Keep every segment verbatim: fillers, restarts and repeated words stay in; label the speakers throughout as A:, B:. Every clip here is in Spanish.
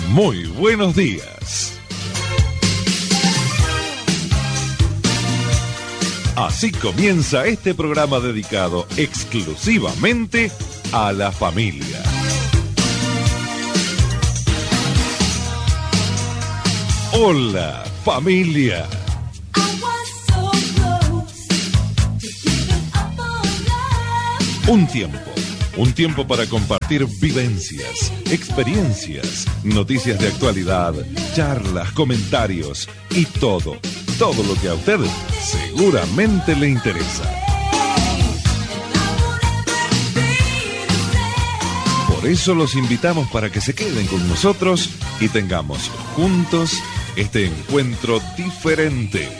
A: Muy buenos días. Así comienza este programa dedicado exclusivamente a la familia. Hola, familia. Un tiempo, un tiempo para compartir vivencias, experiencias, noticias de actualidad, charlas, comentarios y todo, todo lo que a usted seguramente le interesa. Por eso los invitamos para que se queden con nosotros y tengamos juntos este encuentro diferente.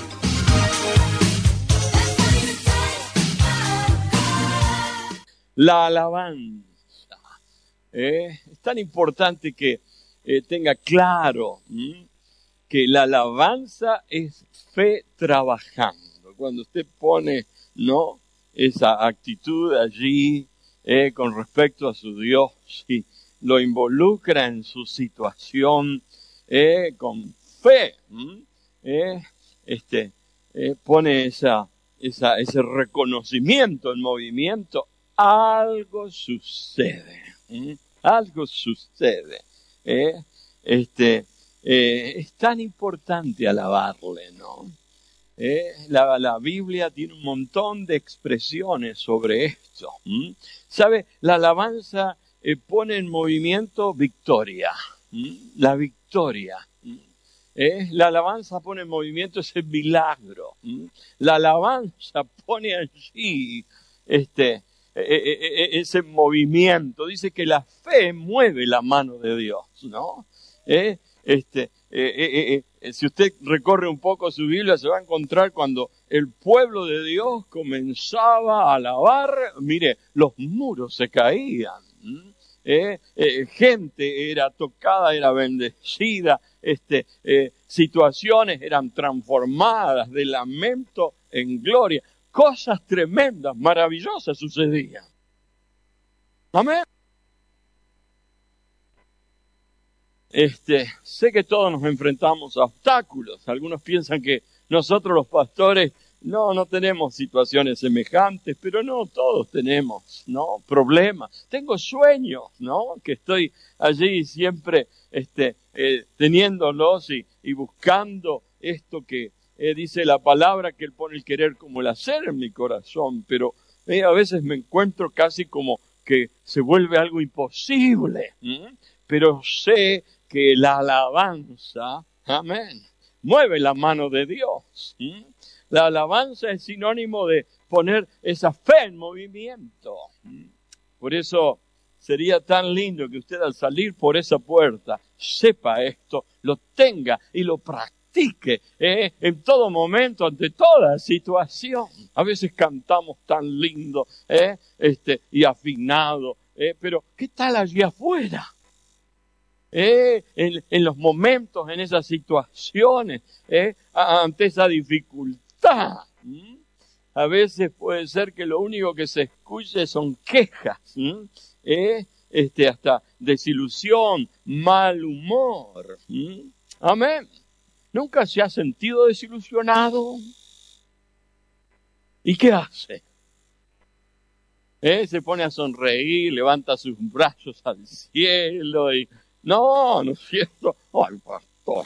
B: La alabanza. ¿eh? Es tan importante que eh, tenga claro ¿m? que la alabanza es fe trabajando. Cuando usted pone no esa actitud allí eh, con respecto a su Dios y lo involucra en su situación eh, con fe, eh, este, eh, pone esa, esa, ese reconocimiento en movimiento. Algo sucede, ¿eh? algo sucede. ¿eh? Este, eh, es tan importante alabarle, ¿no? ¿Eh? La, la Biblia tiene un montón de expresiones sobre esto. ¿eh? ¿Sabe? La alabanza eh, pone en movimiento victoria, ¿eh? la victoria. ¿eh? La alabanza pone en movimiento ese milagro. ¿eh? La alabanza pone allí este ese movimiento. Dice que la fe mueve la mano de Dios, ¿no? ¿Eh? Este, eh, eh, eh, si usted recorre un poco su Biblia, se va a encontrar cuando el pueblo de Dios comenzaba a alabar, mire, los muros se caían, ¿eh? Eh, gente era tocada, era bendecida, este, eh, situaciones eran transformadas de lamento en gloria. Cosas tremendas, maravillosas sucedían. Amén. Este, sé que todos nos enfrentamos a obstáculos. Algunos piensan que nosotros los pastores no, no tenemos situaciones semejantes, pero no, todos tenemos, ¿no? Problemas. Tengo sueños, ¿no? Que estoy allí siempre, este, eh, teniéndolos y, y buscando esto que Eh, dice la palabra que Él pone el querer como el hacer en mi corazón, pero eh, a veces me encuentro casi como que se vuelve algo imposible, ¿eh? Pero sé que la alabanza, amén, mueve la mano de Dios. ¿eh? La alabanza es sinónimo de poner esa fe en movimiento. ¿eh? Por eso sería tan lindo que usted al salir por esa puerta sepa esto, lo tenga y lo practique. Eh, en todo momento, ante toda situación. A veces cantamos tan lindo eh, este, y afinado, eh, pero ¿qué tal allí afuera? Eh, en, en los momentos, en esas situaciones, eh, ante esa dificultad. ¿Mm? A veces puede ser que lo único que se escuche son quejas, eh, este, hasta desilusión, mal humor. ¿Mm? Amén. ¿Nunca se ha sentido desilusionado? ¿Y qué hace? ¿Eh? Se pone a sonreír, levanta sus brazos al cielo y... No, ¿no es cierto? ¡Ay, pastor!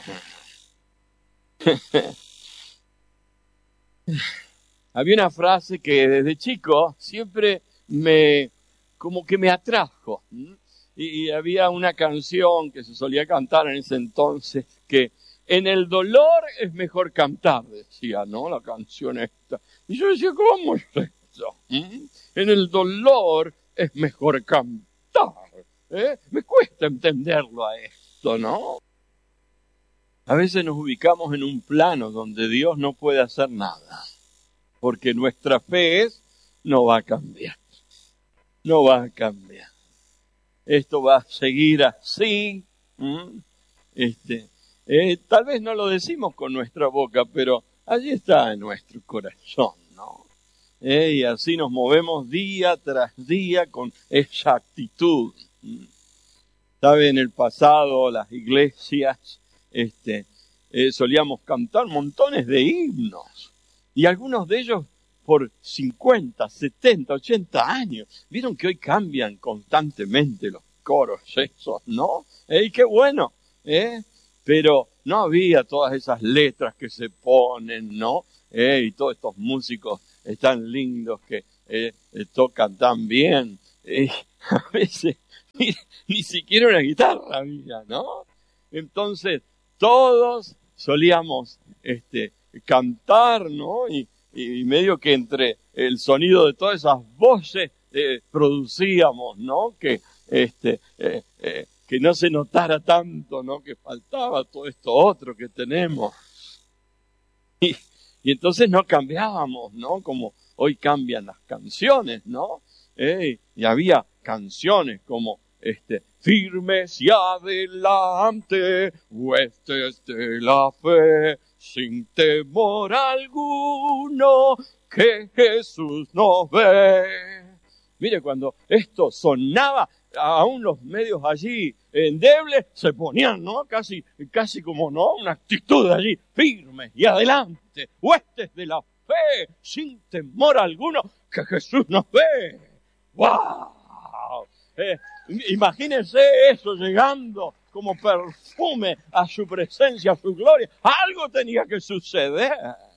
B: Había una frase que desde chico siempre me... como que me atrajo. Y, y había una canción que se solía cantar en ese entonces que... En el dolor es mejor cantar, decía, ¿no? La canción esta. Y yo decía, ¿cómo es esto? ¿Mm? En el dolor es mejor cantar. ¿eh? Me cuesta entenderlo a esto, ¿no? A veces nos ubicamos en un plano donde Dios no puede hacer nada. Porque nuestra fe es, no va a cambiar. No va a cambiar. Esto va a seguir así. ¿Mm? Este... Eh, tal vez no lo decimos con nuestra boca, pero allí está en nuestro corazón, ¿no? Eh, y así nos movemos día tras día con esa actitud. ¿Sabe? En el pasado las iglesias este, eh, solíamos cantar montones de himnos. Y algunos de ellos por cincuenta, setenta, ochenta años. Vieron que hoy cambian constantemente los coros esos, ¿no? ¡Ey, qué bueno! ¿Eh? Pero no había todas esas letras que se ponen, ¿no? ¿Eh? Y todos estos músicos tan lindos que eh, eh, tocan tan bien. Eh, a veces ni, ni siquiera una guitarra había, ¿no? Entonces todos solíamos este, cantar, ¿no? Y, y medio que entre el sonido de todas esas voces eh, producíamos, ¿no? Que este eh, eh, que no se notara tanto, ¿no? Que faltaba todo esto otro que tenemos. Y, y entonces no cambiábamos, ¿no? Como hoy cambian las canciones, ¿no? Eh, y había canciones como este firmes y adelante, huestes de la fe, sin temor alguno, que Jesús nos ve. Mire, cuando esto sonaba, aún los medios allí endebles se ponían, ¿no? Casi, casi como, ¿no? Una actitud allí, firmes y adelante, huestes de la fe, sin temor alguno, que Jesús nos ve. ¡Wow! Eh, imagínense eso llegando como perfume a su presencia, a su gloria. Algo tenía que suceder.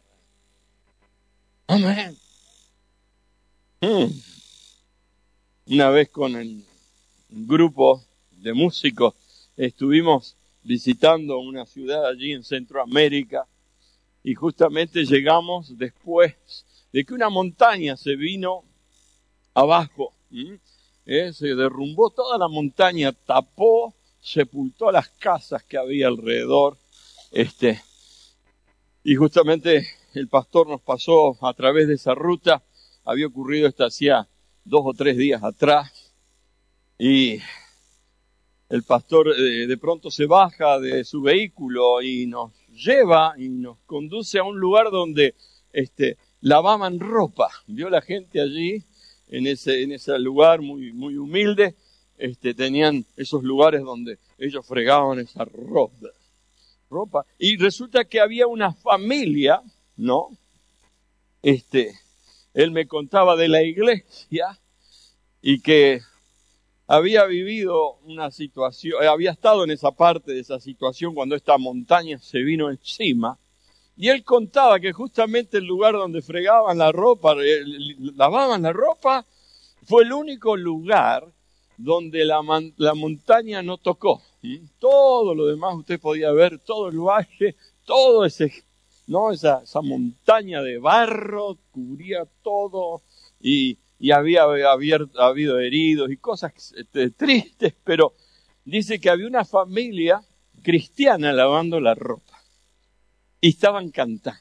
B: Amén. Mm. Una vez con el grupo de músicos estuvimos visitando una ciudad allí en Centroamérica y justamente llegamos después de que una montaña se vino abajo. ¿Mm? Eh, se derrumbó toda la montaña, tapó, sepultó las casas que había alrededor. Este, y justamente el pastor nos pasó a través de esa ruta. Había ocurrido esto hacía dos o tres días atrás. Y el pastor eh, de pronto se baja de su vehículo y nos lleva y nos conduce a un lugar donde este, lavaban ropa. Vio la gente allí. En ese, en ese lugar muy, muy humilde, este, tenían esos lugares donde ellos fregaban esa ropa, ropa. Y resulta que había una familia, ¿no? Este, él me contaba de la iglesia y que había vivido una situación, había estado en esa parte de esa situación cuando esta montaña se vino encima. Y él contaba que justamente el lugar donde fregaban la ropa, lavaban la ropa, fue el único lugar donde la, man, la montaña no tocó. ¿Mm? Todo lo demás usted podía ver, todo el valle, todo ese, no, esa, esa montaña de barro cubría todo y, y había abierto, habido heridos y cosas este, tristes, pero dice que había una familia cristiana lavando la ropa. Y estaban cantando.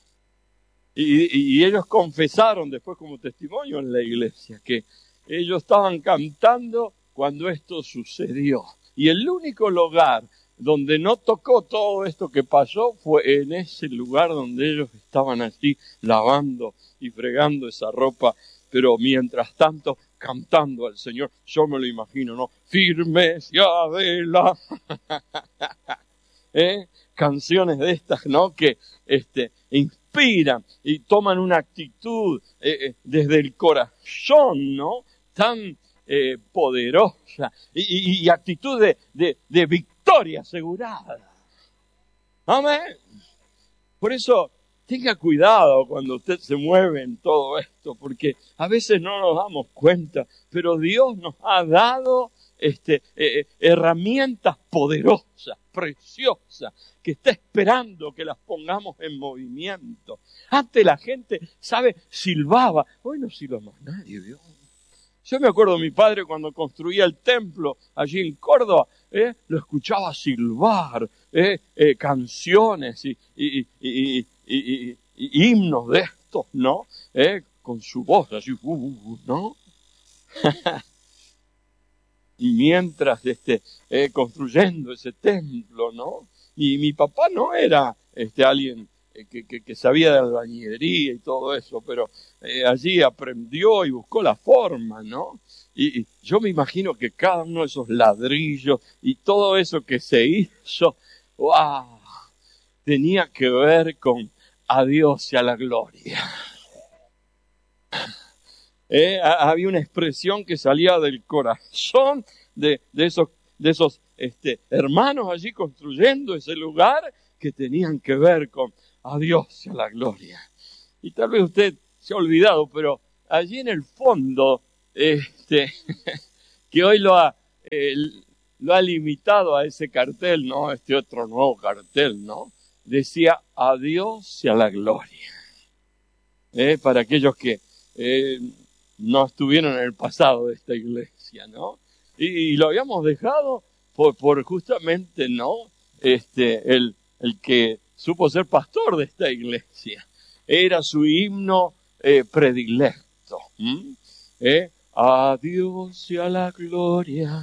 B: Y, y ellos confesaron después como testimonio en la iglesia que ellos estaban cantando cuando esto sucedió. Y el único lugar donde no tocó todo esto que pasó fue en ese lugar donde ellos estaban allí lavando y fregando esa ropa. Pero mientras tanto cantando al Señor, yo me lo imagino, ¿no? Firmes y adelante. ¿Eh? Canciones de estas, ¿no? Que este, inspiran y toman una actitud eh, eh, desde el corazón, ¿no? Tan eh, poderosa y, y, y actitud de, de, de victoria asegurada. Amén. Por eso, tenga cuidado cuando usted se mueve en todo esto, porque a veces no nos damos cuenta, pero Dios nos ha dado este, eh, herramientas poderosas, preciosas, que está esperando que las pongamos en movimiento. Antes la gente, ¿sabe? Silbaba. Hoy no silba más nadie, ¿vio? Yo me acuerdo de mi padre cuando construía el templo allí en Córdoba, ¿eh? Lo escuchaba silbar, ¿eh? Eh, canciones y, y, y, y, y, y, y himnos de estos, ¿no? ¿Eh? Con su voz así, uh, uh, ¿no? Y mientras este, eh, construyendo ese templo, ¿no? Y mi papá no era este, alguien eh, que, que, que sabía de albañilería y todo eso, pero eh, allí aprendió y buscó la forma, ¿no? Y y, y yo me imagino que cada uno de esos ladrillos y todo eso que se hizo, ¡wow!, tenía que ver con a Dios y a la gloria. Eh, había una expresión que salía del corazón de, de esos, de esos este, hermanos allí construyendo ese lugar, que tenían que ver con a Dios y a la gloria. Y tal vez usted se ha olvidado, pero allí en el fondo, este, que hoy lo ha, eh, lo ha limitado a ese cartel, ¿no? Este otro nuevo cartel, ¿no? Decía a Dios y a la gloria. Eh, para aquellos que eh, no estuvieron en el pasado de esta iglesia, ¿no? Y, y lo habíamos dejado por, por justamente, ¿no? Este, el, el que supo ser pastor de esta iglesia. Era su himno eh, predilecto. ¿Mm? ¿Eh? A Dios sea la gloria,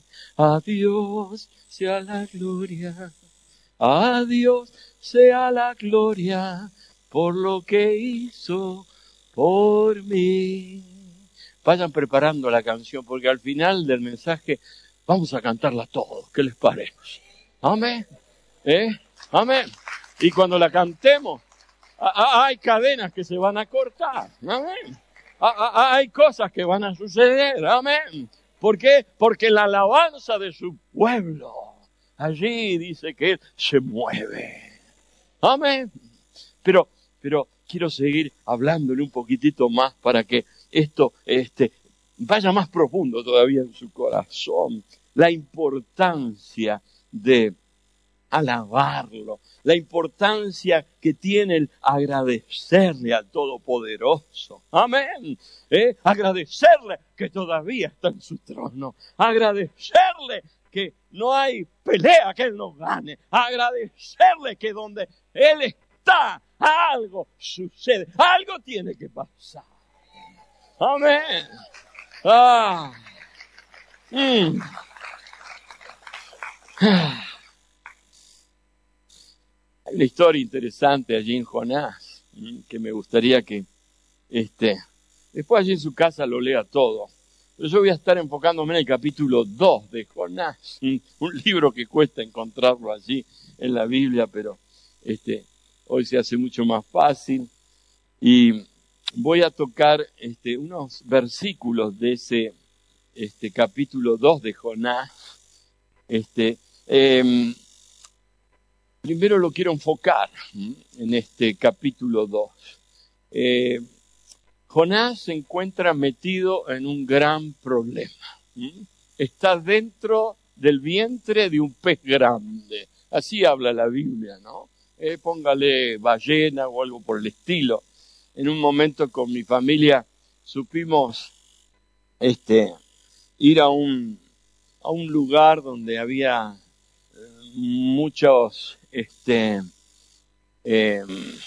B: a Dios sea la gloria, a Dios sea la gloria por lo que hizo por mí. Vayan preparando la canción, porque al final del mensaje vamos a cantarla todos. ¿Qué les parece? Amén. ¿Eh? Amén. Y cuando la cantemos, a, a, hay cadenas que se van a cortar. Amén. A, a, hay cosas que van a suceder. Amén. ¿Por qué? Porque la alabanza de su pueblo, allí dice que Él se mueve. Amén. Pero, pero quiero seguir hablándole un poquitito más para que esto este, vaya más profundo todavía en su corazón. La importancia de alabarlo, la importancia que tiene el agradecerle al Todopoderoso. Amén. ¿Eh? Agradecerle que todavía está en su trono. Agradecerle que no hay pelea que Él no gane. Agradecerle que donde Él está, algo sucede. Algo tiene que pasar. Amén. Ah. Mm. Ah. Hay una historia interesante allí en Jonás, que me gustaría que este, después allí en su casa lo lea todo. Pero yo voy a estar enfocándome en el capítulo dos de Jonás, un libro que cuesta encontrarlo allí en la Biblia, pero este, hoy se hace mucho más fácil. Y voy a tocar este, unos versículos de ese este, capítulo dos de Jonás. Este, eh, Primero lo quiero enfocar en este capítulo dos. Eh, Jonás se encuentra metido en un gran problema. Está dentro del vientre de un pez grande. Así habla la Biblia, ¿no? Eh, póngale ballena o algo por el estilo. En un momento con mi familia supimos este, ir a un, a un lugar donde había muchos este eh,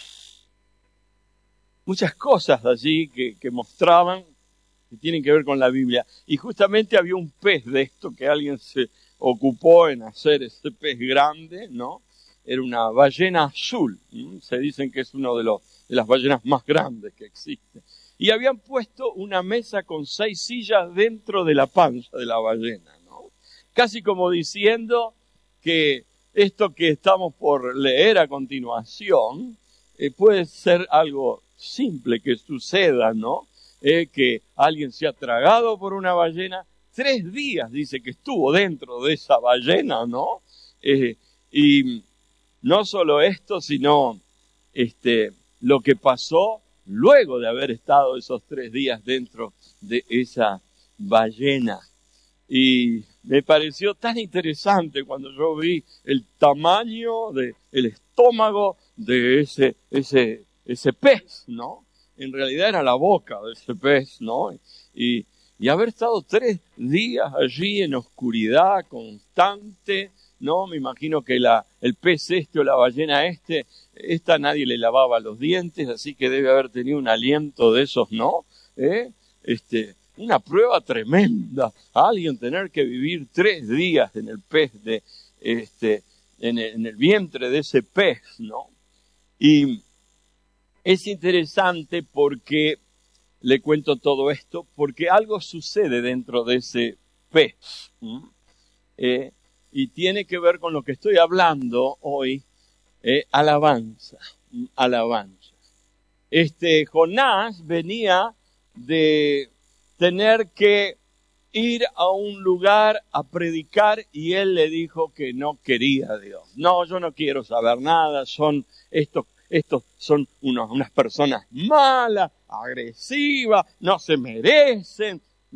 B: muchas cosas allí que, que mostraban que tienen que ver con la Biblia, y justamente había un pez de esto que alguien se ocupó en hacer ese pez grande, ¿no? Era una ballena azul. ¿Mm? Se dicen que es uno de los de las ballenas más grandes que existen, y habían puesto una mesa con seis sillas dentro de la panza de la ballena, ¿no? Casi como diciendo que esto que estamos por leer a continuación eh, puede ser algo simple que suceda, ¿no? Eh, que alguien se ha tragado por una ballena. Tres días dice que estuvo dentro de esa ballena, ¿no? Eh, y no solo esto, sino este, lo que pasó luego de haber estado esos tres días dentro de esa ballena. Y me pareció tan interesante cuando yo vi el tamaño del estómago de ese, ese, ese pez, ¿no? En realidad era la boca de ese pez, ¿no? Y, y haber estado tres días allí en oscuridad constante, ¿no? Me imagino que la, el pez este o la ballena este, esta nadie le lavaba los dientes, así que debe haber tenido un aliento de esos, ¿no? ¿Eh? Este... Una prueba tremenda, alguien tener que vivir tres días en el pez de, este, en el, en el vientre de ese pez, ¿no? Y es interesante porque le cuento todo esto? Porque algo sucede dentro de ese pez. ¿Mm? Eh, y tiene que ver con lo que estoy hablando hoy, eh, alabanza, alabanza. Este Jonás venía de tener que ir a un lugar a predicar y él le dijo que no quería a Dios. No, yo no quiero saber nada, son estos, estos son unos, unas personas malas, agresivas, no se merecen.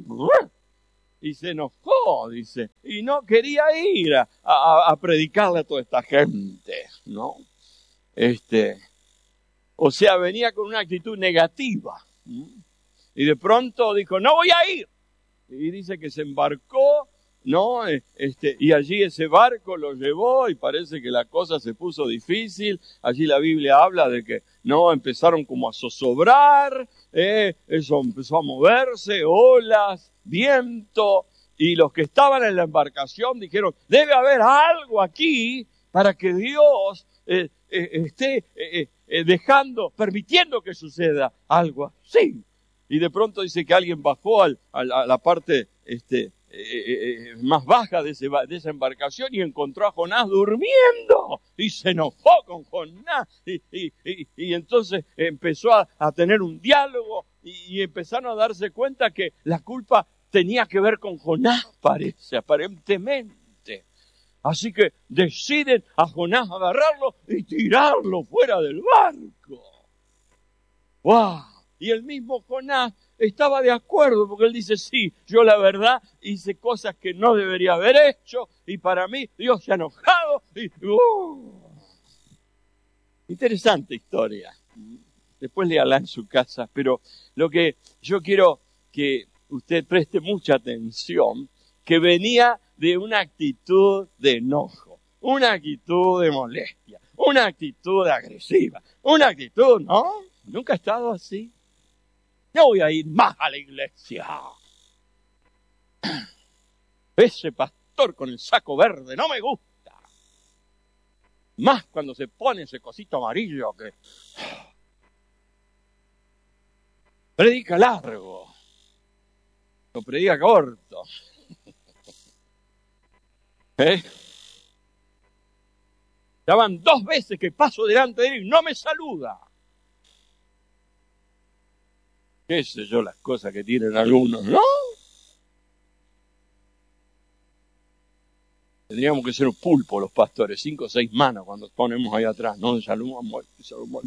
B: Y se enojó, dice, y no quería ir a, a, a predicarle a toda esta gente, ¿no? Este, o sea, venía con una actitud negativa. ¿Mm? Y de pronto dijo, no voy a ir. Y dice que se embarcó, ¿no? Este, y allí ese barco lo llevó y parece que la cosa se puso difícil. Allí la Biblia habla de que, no, empezaron como a zozobrar, eh, eso empezó a moverse, olas, viento, y los que estaban en la embarcación dijeron, debe haber algo aquí para que Dios eh, eh, esté eh, eh, dejando, permitiendo que suceda algo así. Y de pronto dice que alguien bajó al, a, la, a la parte este, eh, eh, más baja de, ese, de esa embarcación y encontró a Jonás durmiendo. Y se enojó con Jonás. Y, y, y, y entonces empezó a, a tener un diálogo y, y empezaron a darse cuenta que la culpa tenía que ver con Jonás, parece, aparentemente. Así que deciden a Jonás agarrarlo y tirarlo fuera del barco. ¡Wow! Y el mismo Jonás estaba de acuerdo, porque él dice, sí, yo la verdad hice cosas que no debería haber hecho, y para mí Dios se ha enojado. Y, uh, interesante historia. Después léala en su casa, pero lo que yo quiero que usted preste mucha atención, que venía de una actitud de enojo, una actitud de molestia, una actitud agresiva, una actitud, ¿no? Nunca he estado así. No voy a ir más a la iglesia. Ese pastor con el saco verde no me gusta. Más cuando se pone ese cosito amarillo que predica largo. O predica corto. ¿Eh? Ya van dos veces que paso delante de él y no me saluda. Qué sé yo, las cosas que tienen algunos, ¿no? Tendríamos que ser un pulpo los pastores, cinco o seis manos cuando ponemos ahí atrás, ¿no? Saludamos, saludamos.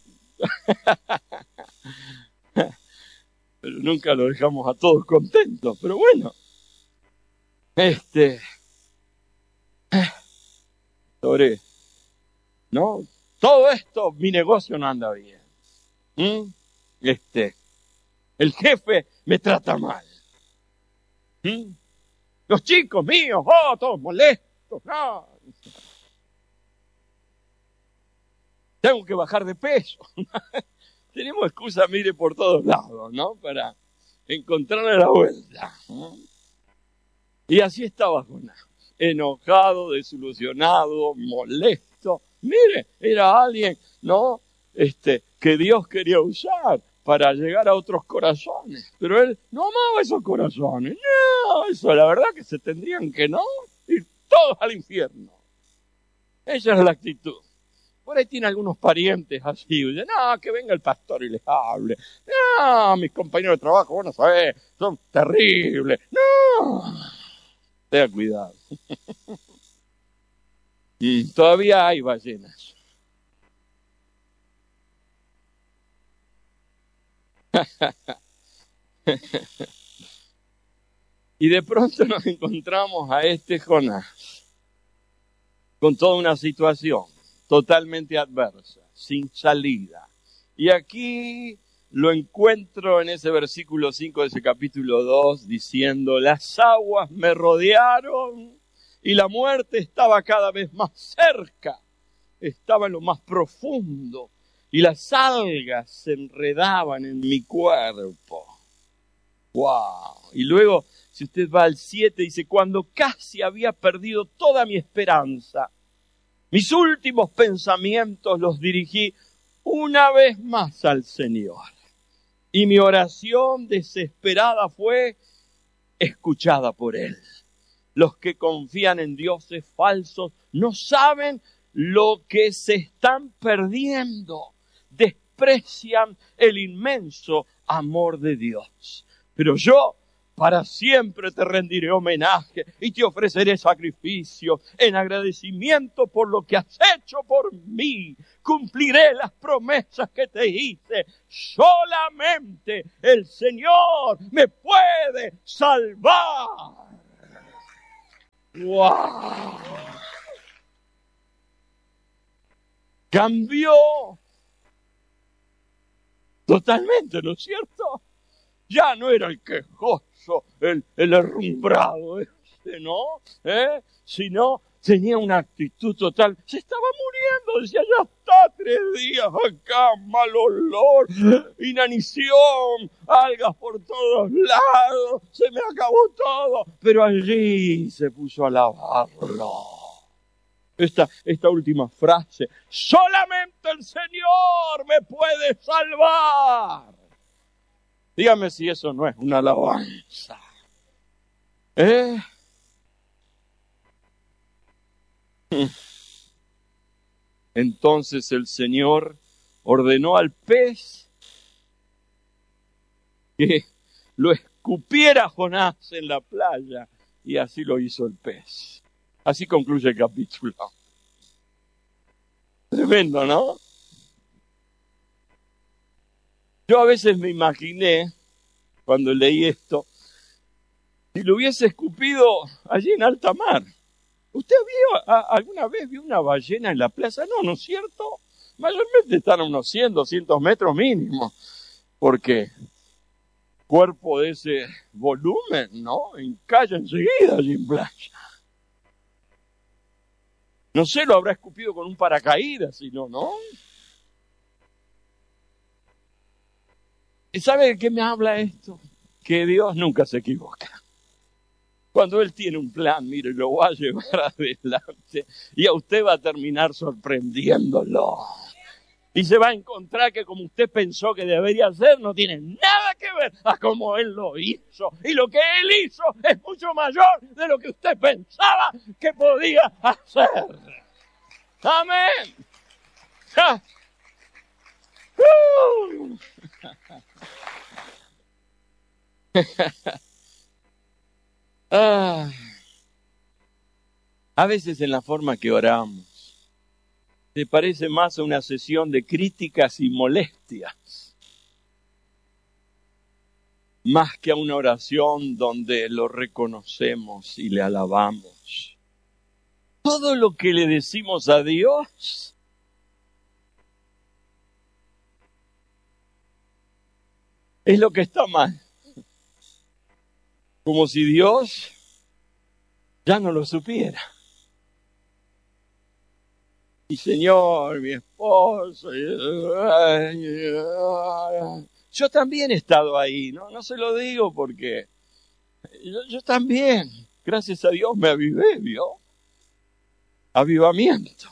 B: Pero nunca lo dejamos a todos contentos, pero bueno. Este, sobre, ¿no? Todo esto, mi negocio no anda bien. ¿Mm? Este, el jefe me trata mal. ¿Mm? Los chicos míos, oh, todos molestos, no. Tengo que bajar de peso. Tenemos excusa, mire, por todos lados, ¿no? Para encontrarle la vuelta. ¿No? Y así estaba Jonás, enojado, desilusionado, molesto. Mire, era alguien, ¿no? Este, que Dios quería usar para llegar a otros corazones. Pero él no amaba esos corazones. No, eso la verdad que se tendrían que, ¿no? Ir todos al infierno. Esa es la actitud. Por ahí tiene algunos parientes así. Dicen, no, que venga el pastor y les hable. No, mis compañeros de trabajo, vos no sabés, son terribles. No, tenga cuidado. Y todavía hay ballenas. Y de pronto nos encontramos a este Jonás con toda una situación totalmente adversa, sin salida. Y aquí lo encuentro en ese versículo cinco de ese capítulo dos, diciendo, las aguas me rodearon y la muerte estaba cada vez más cerca, estaba en lo más profundo y las algas se enredaban en mi cuerpo. ¡Wow! Y luego, si usted va al siete, dice, cuando casi había perdido toda mi esperanza, mis últimos pensamientos los dirigí una vez más al Señor. y mi oración desesperada fue escuchada por Él. Los que confían en dioses falsos no saben lo que se están perdiendo. Desprecian el inmenso amor de Dios. Pero yo para siempre te rendiré homenaje y te ofreceré sacrificio en agradecimiento por lo que has hecho por mí. Cumpliré las promesas que te hice. Solamente el Señor me puede salvar. ¡Wow! Cambió totalmente, ¿no es cierto? Ya no era el quejoso, el, el herrumbrado ese, ¿no? ¿Eh? Sino tenía una actitud total. Se estaba muriendo, decía, ya está, tres días acá, mal olor, inanición, algas por todos lados, se me acabó todo. Pero allí se puso a alabarlo. Esta, esta última frase, solamente el Señor me puede salvar. Dígame si eso no es una alabanza. ¿Eh? Entonces el Señor ordenó al pez que lo escupiera a Jonás en la playa, y así lo hizo el pez. Así concluye el capítulo. Tremendo, ¿no? Yo a veces me imaginé, cuando leí esto, si lo hubiese escupido allí en alta mar. ¿Usted vio, a, alguna vez vio una ballena en la plaza? No, ¿no es cierto? Mayormente están a unos cien, doscientos metros mínimo. Porque cuerpo de ese volumen, ¿no? Encalla enseguida allí en playa. No sé, lo habrá escupido con un paracaídas, si no, ¿no? ¿Y sabe de qué me habla esto? Que Dios nunca se equivoca. Cuando Él tiene un plan, mire, lo va a llevar adelante y a usted va a terminar sorprendiéndolo. Y se va a encontrar que como usted pensó que debería ser, no tiene nada que ver a cómo Él lo hizo. Y lo que Él hizo es mucho mayor de lo que usted pensaba que podía hacer. Amén. ¡Ja! ¡Uh! ah. A veces en la forma que oramos se parece más a una sesión de críticas y molestias, más que a una oración donde lo reconocemos y le alabamos. Todo lo que le decimos a Dios es lo que está mal. Como si Dios ya no lo supiera. Y Señor, mi esposo, yo también he estado ahí, ¿no? No se lo digo porque yo, yo también, gracias a Dios, me avivé, ¿vio? Avivamiento.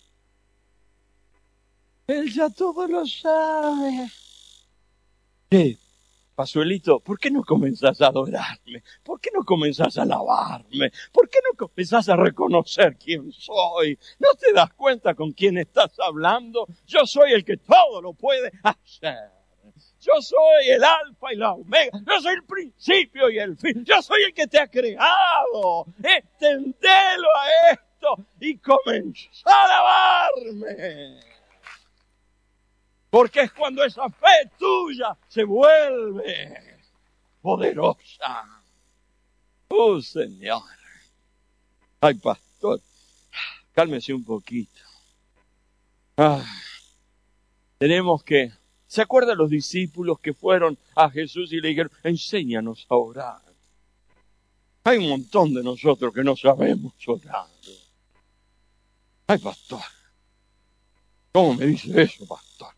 B: Él ya todo lo sabe. ¿Qué? Pasuelito, ¿por qué no comenzás a adorarme? ¿Por qué no comenzás a alabarme? ¿Por qué no comenzás a reconocer quién soy? ¿No te das cuenta con quién estás hablando? Yo soy el que todo lo puede hacer. Yo soy el alfa y la omega. Yo soy el principio y el fin. Yo soy el que te ha creado. Extendelo a esto y comenzá a alabarme. Porque es cuando esa fe tuya se vuelve poderosa. Oh, Señor. Ay, pastor, cálmese un poquito. Ah, tenemos que... ¿Se acuerdan los discípulos que fueron a Jesús y le dijeron, enséñanos a orar? Hay un montón de nosotros que no sabemos orar. Ay, pastor, ¿cómo me dice eso, pastor?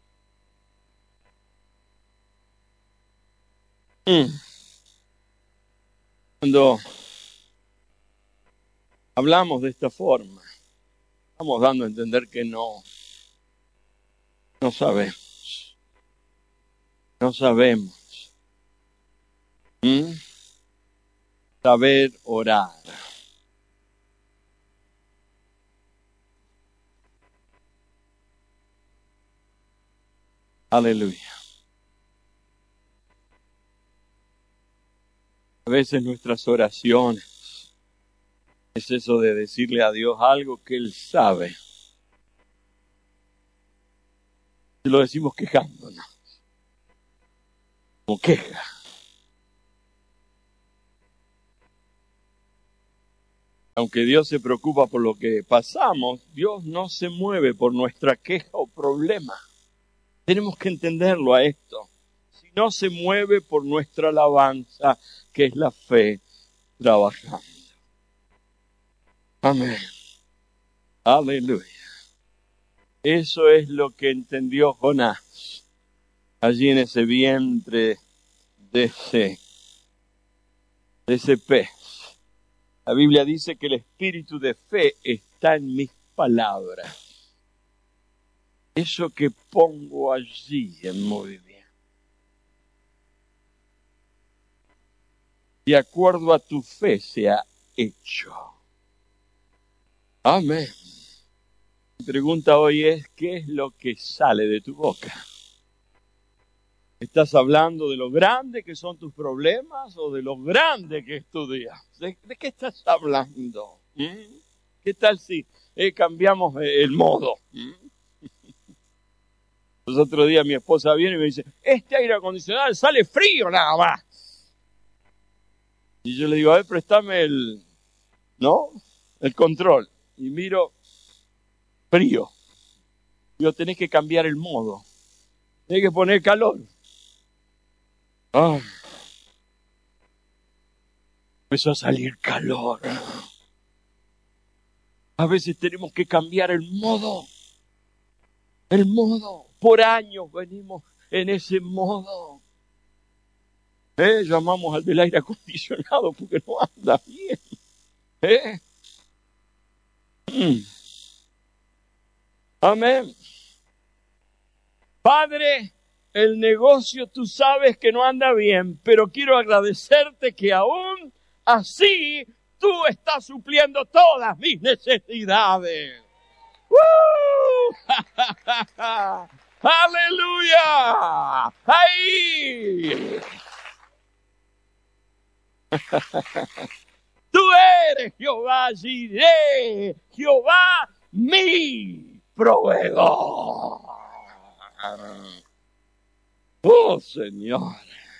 B: Cuando hablamos de esta forma, estamos dando a entender que no, no sabemos. No sabemos. ¿Mm? Saber orar. Aleluya. A veces nuestras oraciones es eso de decirle a Dios algo que Él sabe. Y lo decimos quejándonos. Como queja. Aunque Dios se preocupa por lo que pasamos, Dios no se mueve por nuestra queja o problema. Tenemos que entenderlo a esto. Si no se mueve por nuestra alabanza, que es la fe trabajando. Amén. Aleluya. Eso es lo que entendió Jonás. Allí en ese vientre de ese, de ese pez. La Biblia dice que el espíritu de fe está en mis palabras. Eso que pongo allí en movimiento. De acuerdo a tu fe se ha hecho. Amén. Mi pregunta hoy es, ¿qué es lo que sale de tu boca? ¿Estás hablando de lo grande que son tus problemas o de lo grande que es tu día? ¿De, de qué estás hablando? ¿Mm? ¿Qué tal si eh, cambiamos el modo? ¿Mm? Los otros días mi esposa viene y me dice, este aire acondicionado sale frío nada más. Y yo le digo, a ver, préstame el, ¿no? El control. Y miro, frío. Digo, tenés que cambiar el modo. Tenés que poner calor. Ah. Empezó a salir calor. A veces tenemos que cambiar el modo. El modo. Por años venimos en ese modo. ¿Eh? Llamamos al del aire acondicionado porque no anda bien. ¿Eh? Mm. Amén. Padre, el negocio tú sabes que no anda bien, pero quiero agradecerte que aún así tú estás supliendo todas mis necesidades. ¡Woo! ¡Aleluya! ¡Ahí! Tú eres Jehová Jireh, Jehová mi proveedor. Oh, Señor.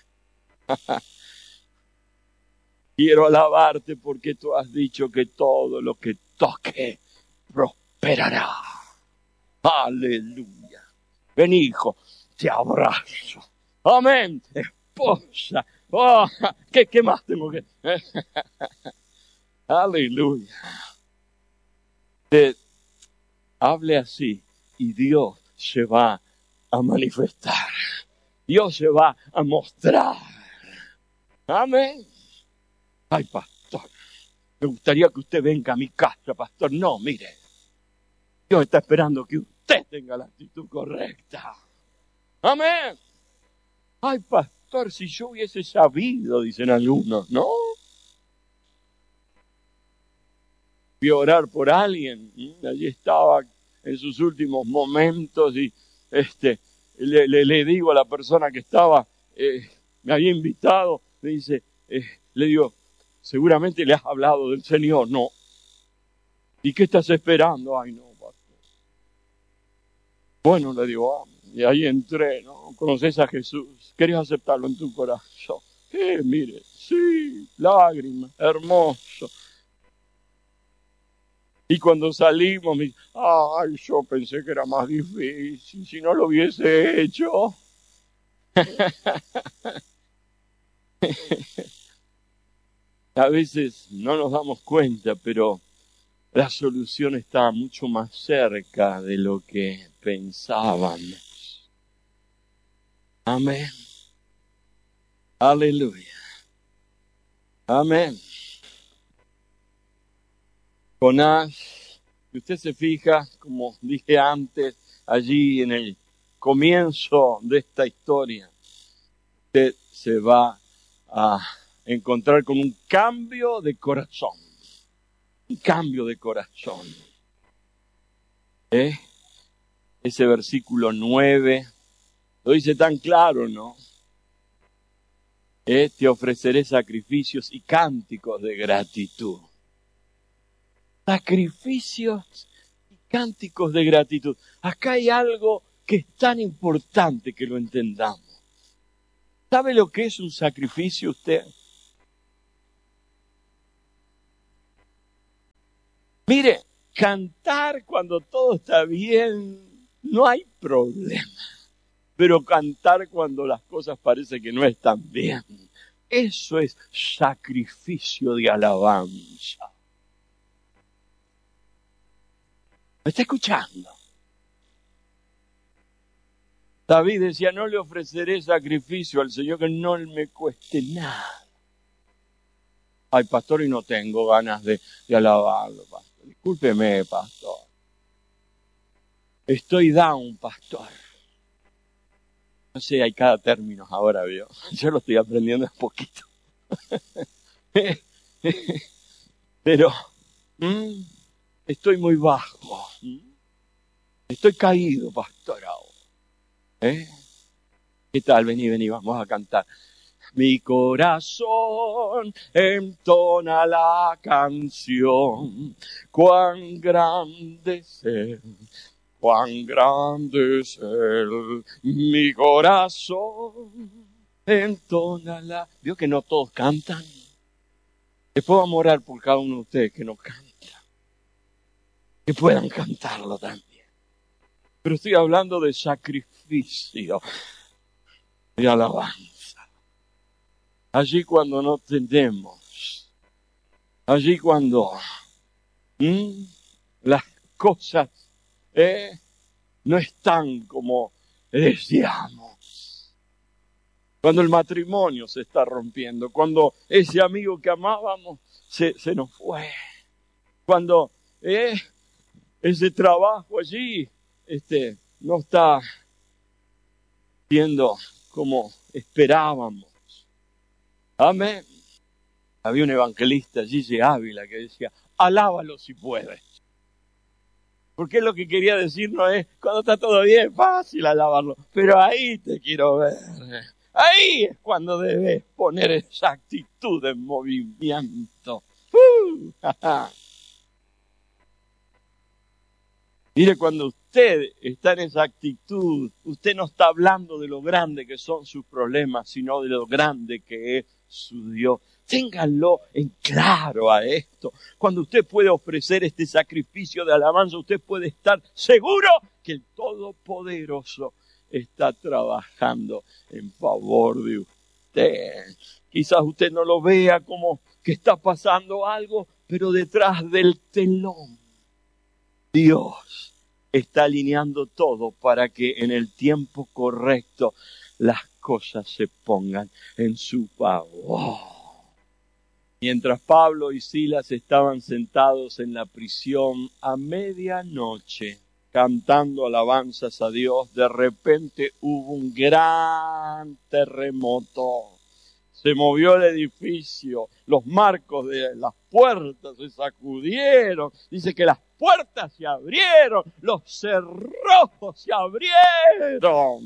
B: Quiero alabarte porque tú has dicho que todo lo que toque prosperará. Aleluya. Ven, hijo, te abrazo. Amén. Esposa. Oh, ¿qué, qué más tengo que...? Aleluya. Te hable así y Dios se va a manifestar. Dios se va a mostrar. Amén. Ay, pastor, me gustaría que usted venga a mi casa, pastor. No, mire, Dios está esperando que usted tenga la actitud correcta. Amén. Ay, pastor, si yo hubiese sabido, dicen algunos, ¿no? Fui a orar por alguien, ¿sí? Allí estaba en sus últimos momentos y este le, le, le digo a la persona que estaba, eh, me había invitado, me dice, eh, le digo, seguramente le has hablado del Señor. No. ¿Y qué estás esperando? Ay, no, pastor. Bueno, le digo, ah, y ahí entré, ¿no? ¿Conoces a Jesús? ¿Querés aceptarlo en tu corazón? Eh, mire, sí, lágrimas, hermoso. Y cuando salimos, me dice, ay, yo pensé que era más difícil, si no lo hubiese hecho. A veces no nos damos cuenta, pero la solución está mucho más cerca de lo que pensábamos. Amén. Aleluya. Amén. Jonás, si usted se fija, como dije antes, allí en el comienzo de esta historia, usted se va a encontrar con un cambio de corazón. Un cambio de corazón. ¿Eh? Ese versículo nueve lo dice tan claro, ¿no? ¿Eh? Te ofreceré sacrificios y cánticos de gratitud. Sacrificios y cánticos de gratitud. Acá hay algo que es tan importante que lo entendamos. ¿Sabe lo que es un sacrificio usted? Mire, cantar cuando todo está bien, no hay problema. Pero cantar cuando las cosas parecen que no están bien, eso es sacrificio de alabanza. ¿Me está escuchando? David decía, no le ofreceré sacrificio al Señor que no me cueste nada. Ay, pastor, y no tengo ganas de, de alabarlo, pastor. Discúlpeme, pastor. Estoy down, pastor. No sé, hay cada término ahora, ¿vio? Yo lo estoy aprendiendo un poquito. Pero mm, estoy muy bajo. Estoy caído, pastor, ahora. ¿Eh? ¿Qué tal? Vení, vení, vamos a cantar. Mi corazón entona la canción. Cuán grande es Él, cuán grande es Él. Mi corazón entona la... ¿Vio que no todos cantan? Después vamos a orar por cada uno de ustedes que no canta. Que puedan cantarlo también. Pero estoy hablando de sacrificio, de alabanza. Allí cuando no tenemos, allí cuando ¿m? las cosas eh, no están como deseamos. Cuando el matrimonio se está rompiendo, cuando ese amigo que amábamos se, se nos fue. Cuando eh, ese trabajo allí este, no está siendo como esperábamos. Amén. Había un evangelista, Gigi Ávila, que decía, alábalo si puedes. Porque lo que quería decir no es, cuando está todo bien, fácil alabarlo. Pero ahí te quiero ver. Ahí es cuando debes poner esa actitud en movimiento. Uh, Mire, cuando usted está en esa actitud, usted no está hablando de lo grande que son sus problemas, sino de lo grande que es su Dios. Ténganlo en claro a esto. Cuando usted puede ofrecer este sacrificio de alabanza, usted puede estar seguro que el Todopoderoso está trabajando en favor de usted. Quizás usted no lo vea como que está pasando algo, pero detrás del telón, Dios está alineando todo para que en el tiempo correcto las cosas se pongan en su favor. Mientras Pablo y Silas estaban sentados en la prisión a medianoche, cantando alabanzas a Dios, de repente hubo un gran terremoto. Se movió el edificio, los marcos de las puertas se sacudieron. Dice que las puertas se abrieron, los cerrojos se abrieron.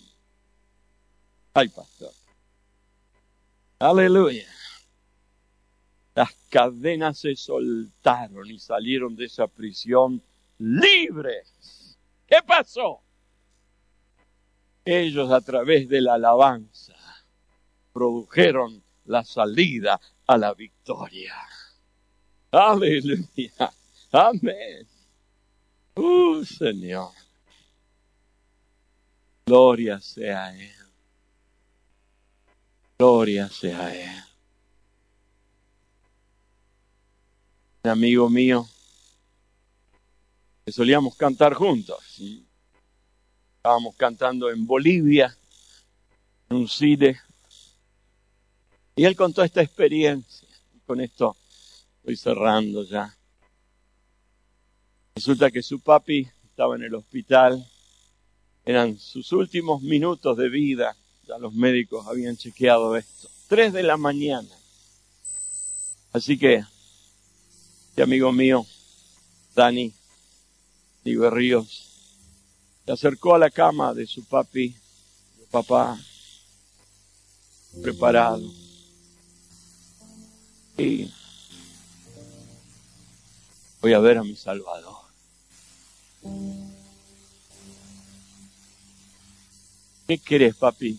B: Ay, pastor. Aleluya. Las cadenas se soltaron y salieron de esa prisión libres. ¿Qué pasó? Ellos, a través de la alabanza, produjeron la salida a la victoria. Aleluya. Amén. Uh, Señor. Gloria sea a Él. Gloria sea a Él. Un amigo mío que solíamos cantar juntos. ¿Sí? Estábamos cantando en Bolivia, en un cine. Y él contó esta experiencia. Con esto estoy cerrando ya. Resulta que su papi estaba en el hospital. Eran sus últimos minutos de vida. Ya los médicos habían chequeado esto. Tres de la mañana. Así que, este amigo mío, Dani, Dani Berríos, se acercó a la cama de su papi, su papá, preparado. Y voy a ver a mi Salvador. ¿Qué querés, papi?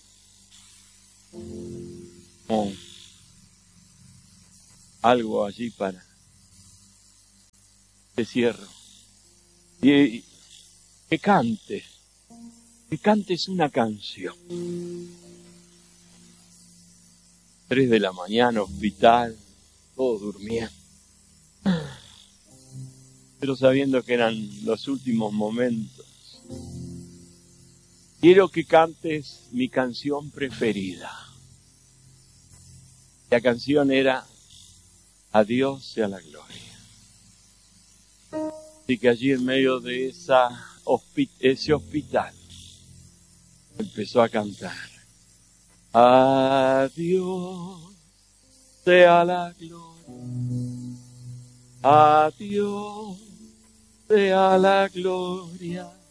B: Oh, algo allí para te cierro. Y, y que cantes, que cantes una canción. Tres de la mañana, hospital, todos durmiendo. Pero sabiendo que eran los últimos momentos. Quiero que cantes mi canción preferida. La canción era A Dios sea la gloria. Así que allí en medio de esa hospi- ese hospital empezó a cantar. A Dios sea la gloria. A Dios sea la gloria.